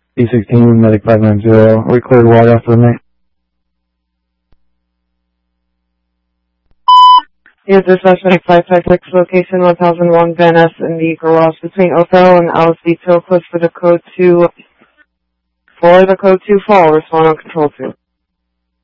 B16, medic 590. We cleared water after the night. Your dispatch medic 556, location 1001 Van Ness in the garage between Othello and LSD Tilcliffe for the code 2 fall. Respond on control 2.